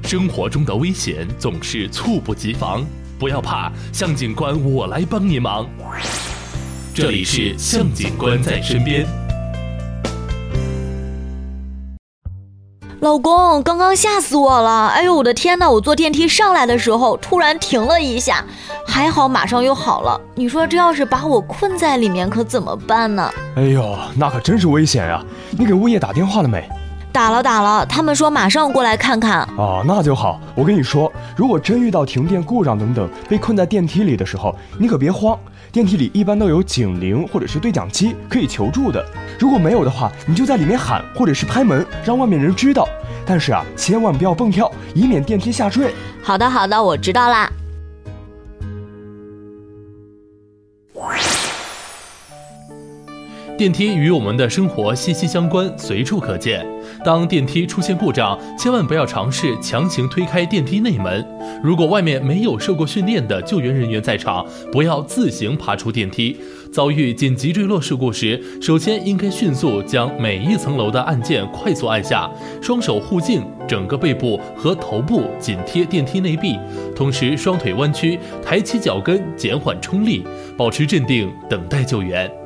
生活中的危险总是猝不及防，不要怕，向警官我来帮你忙。这里是向警官在身边。 老公，刚刚吓死我了！哎呦，我的天哪！我坐电梯上来的时候突然停了一下，还好马上又好了。你说这要是把我困在里面可怎么办呢？ 哎呦，那可真是危险呀！你给物业打电话了没？ 打了，他们说马上过来看看。 哦，那就好。我跟你说，如果真遇到停电、故障等等，被困在电梯里的时候，你可别慌。电梯里一般都有警铃或者是对讲机可以求助的，如果没有的话，你就在里面喊或者是拍门，让外面人知道。但是千万不要蹦跳，以免电梯下坠。 好的，我知道啦。 电梯与我们的生活息息相关，随处可见。当电梯出现故障，千万不要尝试强行推开电梯内门。如果外面没有受过训练的救援人员在场，不要自行爬出电梯。遭遇紧急坠落事故时，首先应该迅速将每一层楼的按键快速按下，双手护颈，整个背部和头部紧贴电梯内壁，同时双腿弯曲，抬起脚跟，减缓冲力，保持镇定，等待救援。